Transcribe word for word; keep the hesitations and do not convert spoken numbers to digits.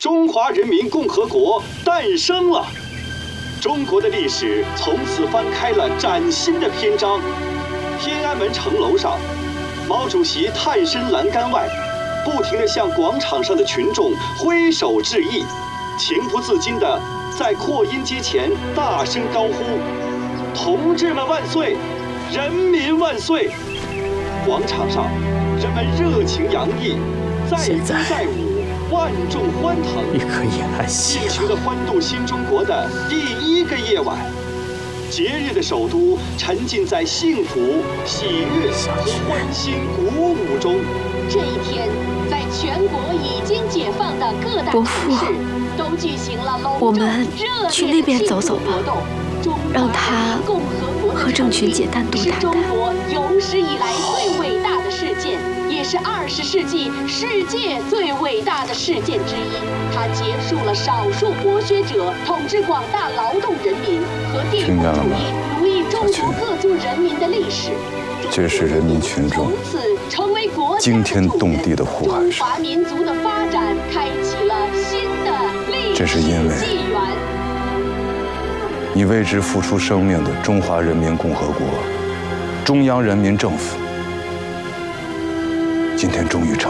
中华人民共和国诞生了。中国的历史从此翻开了崭新的篇章。天安门城楼上，毛主席探身栏杆外，不停地向广场上的群众挥手致意，情不自禁地在扩音机前大声高呼：“同志们万岁！人民万岁！”广场上，人们热情洋溢，载歌载舞，万众欢腾。 也可以安息了。 尽情地欢度新中国的第一个夜晚。节日的首都沉浸在幸福、喜悦和欢欣鼓舞中。 这一天，在全国已经解放的各大城市都举行了隆重热烈的庆祝活动。 让他和郑群姐单独谈谈。 是中国有史以来最伟大的事件，也是二十世纪世界最伟大的事件之一。它结束了少数剥削者统治广大劳动人民和帝国主义奴役中国各族人民的历史。 这是人民群众从此成为国家惊天动地的呼喊声。 中华民族的发展开启了新的历史纪元。 你为之付出生命的中华人民共和国中央人民政府，今天终于成